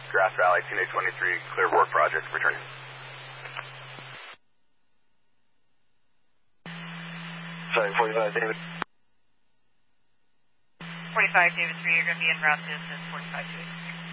Grass Valley, TNA 23, clear work project, returning. Sorry, 45, David. 45, David 3, you're going to be en route to assist 45, David.